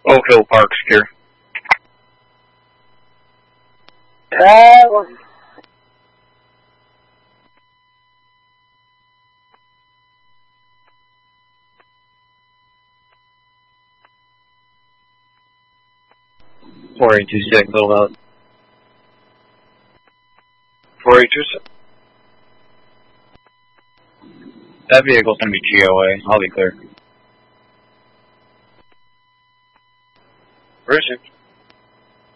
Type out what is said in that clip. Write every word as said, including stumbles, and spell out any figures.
Oak Hill Park secure. Uh, four eight two six, little out. four eight two six. That vehicle's gonna be G O A. I'll be clear. Where is it?